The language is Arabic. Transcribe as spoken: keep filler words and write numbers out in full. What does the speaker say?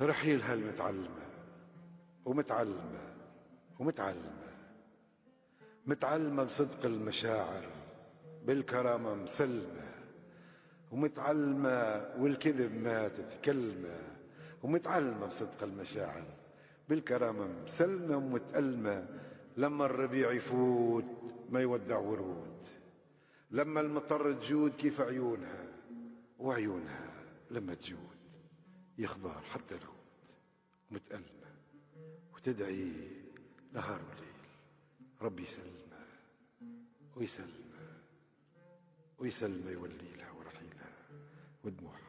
رحيلها المتعلمة ومتعلمة ومتعلمة، متعلمة بصدق المشاعر بالكرامة مسلمة، ومتعلمة والكذب ماتت كلمة، ومتعلمة بصدق المشاعر بالكرامة مسلمة ومتألمة. لما الربيع يفوت ما يودع ورود، لما المطر تجود كيف عيونها، وعيونها لما تجود يخضر حتى الهود، متألمة وتدعي نهار وليل ربي يسلمها ويسلمها ويسلمها، يولي لها ورحيلها ودموعها.